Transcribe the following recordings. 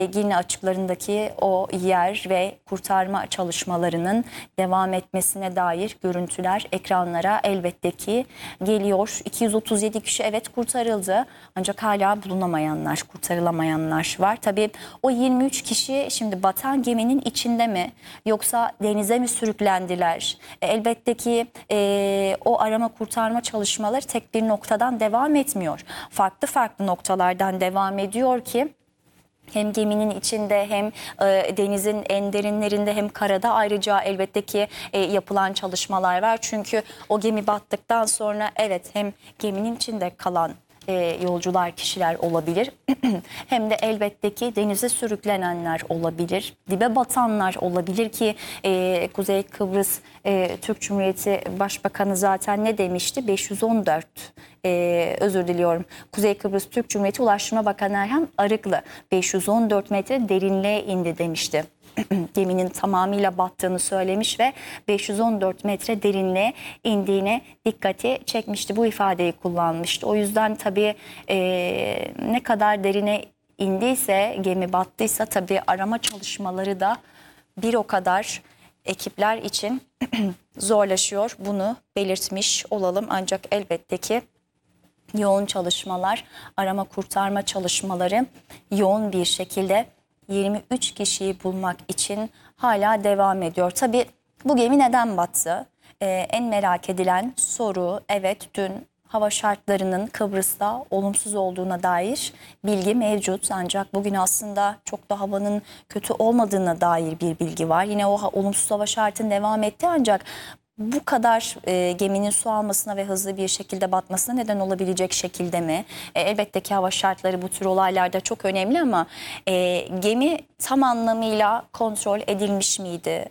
Girne açıklarındaki o yer ve kurtarma çalışmalarının devam etmesine dair görüntüler ekranlara elbette ki geliyor. 237 kişi evet kurtarıldı ancak hala bulunamayanlar, kurtarılamayanlar var. Tabii o 23 kişi şimdi batan geminin içinde mi yoksa denize mi sürüklendiler? Elbette ki o arama kurtarma çalışmaları tek bir noktadan devam etmiyor. Farklı farklı noktalardan devam ediyor ki hem geminin içinde hem denizin en derinlerinde hem karada ayrıca elbette ki yapılan çalışmalar var. Çünkü o gemi battıktan sonra evet hem geminin içinde kalan yolcular, kişiler olabilir. Hem de elbette ki denize sürüklenenler olabilir. Dibe batanlar olabilir ki Kuzey Kıbrıs Türk Cumhuriyeti Başbakanı zaten ne demişti? 514 özür diliyorum. Kuzey Kıbrıs Türk Cumhuriyeti Ulaştırma Bakanı Erhan Arıklı 514 metre derinliğe indi demişti. Geminin tamamıyla battığını söylemiş ve 514 metre derinliğe indiğine dikkati çekmişti. Bu ifadeyi kullanmıştı. O yüzden tabii ne kadar derine indiyse, gemi battıysa tabii arama çalışmaları da bir o kadar ekipler için zorlaşıyor. Bunu belirtmiş olalım. Ancak elbette ki yoğun çalışmalar, arama kurtarma çalışmaları yoğun bir şekilde 23 kişiyi bulmak için hala devam ediyor. Tabii bu gemi neden battı? En merak edilen soru, evet dün hava şartlarının Kıbrıs'ta olumsuz olduğuna dair bilgi mevcut. Ancak bugün aslında çok da havanın kötü olmadığına dair bir bilgi var. Yine o olumsuz hava şartının devam etti ancak bu kadar geminin su almasına ve hızlı bir şekilde batmasına neden olabilecek şekilde mi? Elbette ki hava şartları bu tür olaylarda çok önemli ama gemi tam anlamıyla kontrol edilmiş miydi?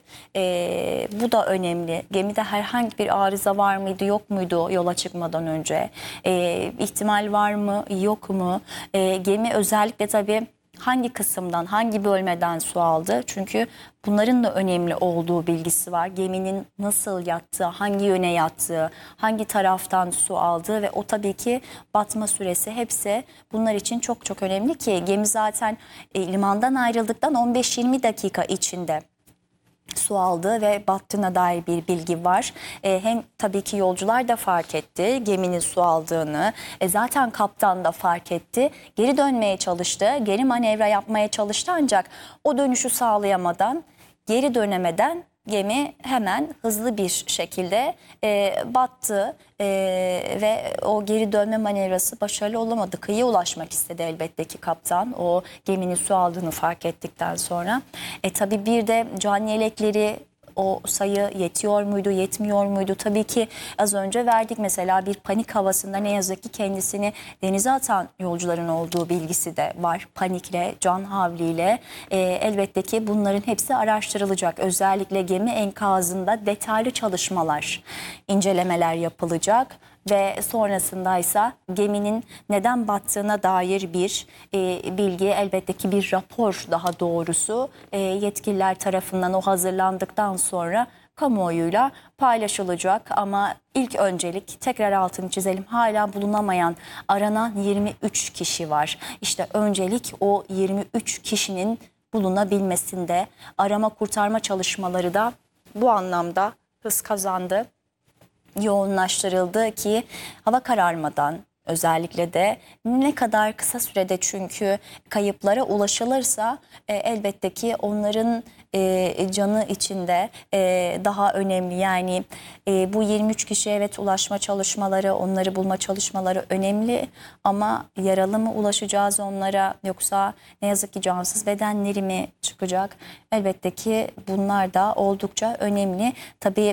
Bu da önemli. Gemide herhangi bir arıza var mıydı, yok muydu yola çıkmadan önce? İhtimal var mı, yok mu? Gemi özellikle tabii hangi kısımdan, hangi bölmeden su aldı? Çünkü bunların da önemli olduğu bilgisi var. Geminin nasıl yattığı, hangi yöne yattığı, hangi taraftan su aldığı ve o tabii ki batma süresi hepsi bunlar için çok çok önemli ki gemi zaten limandan ayrıldıktan 15-20 dakika içinde su aldığı ve battığına dair bir bilgi var. Hem tabii ki yolcular da fark etti geminin su aldığını. Zaten kaptan da fark etti. Geri dönmeye çalıştı. Geri manevra yapmaya çalıştı ancak o dönüşü sağlayamadan, geri dönemeden gemi hemen hızlı bir şekilde battı ve o geri dönme manevrası başarılı olamadı. Kıyıya ulaşmak istedi elbette ki kaptan o geminin su aldığını fark ettikten sonra. Tabii bir de can yelekleri o sayı yetiyor muydu, yetmiyor muydu? Tabii ki az önce verdik mesela bir panik havasında ne yazık ki kendisini denize atan yolcuların olduğu bilgisi de var. Panikle, can havliyle elbette ki bunların hepsi araştırılacak. Özellikle gemi enkazında detaylı çalışmalar, incelemeler yapılacak. Ve sonrasındaysa geminin neden battığına dair bir bilgi, elbette ki bir rapor daha doğrusu yetkililer tarafından o hazırlandıktan sonra kamuoyuyla paylaşılacak. Ama ilk öncelik tekrar altını çizelim, hala bulunamayan aranan 23 kişi var. İşte öncelik o 23 kişinin bulunabilmesinde, arama kurtarma çalışmaları da bu anlamda hız kazandı, yoğunlaştırıldı ki hava kararmadan özellikle de ne kadar kısa sürede, çünkü kayıplara ulaşılırsa elbette ki onların canı içinde daha önemli. Yani bu 23 kişiye evet ulaşma çalışmaları, onları bulma çalışmaları önemli ama yaralı mı ulaşacağız onlara, yoksa ne yazık ki cansız bedenleri mi çıkacak? Elbette ki bunlar da oldukça önemli. Tabii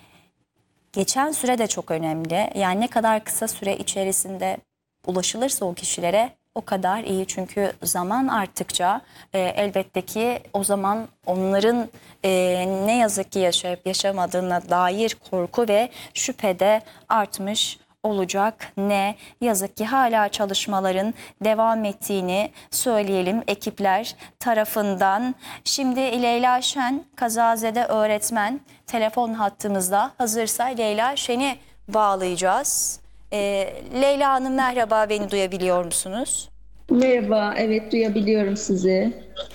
geçen süre de çok önemli. Yani ne kadar kısa süre içerisinde ulaşılırsa o kişilere o kadar iyi. Çünkü zaman arttıkça elbette ki o zaman onların ne yazık ki yaşayıp yaşamadığına dair korku ve şüphe de artmış olacak. Ne yazık ki hala çalışmaların devam ettiğini söyleyelim ekipler tarafından. Şimdi Leyla Şen, kazazede öğretmen, telefon hattımızda. Hazırsa Leyla Şen'i bağlayacağız. Leyla Hanım merhaba, beni duyabiliyor musunuz? Merhaba, evet duyabiliyorum sizi.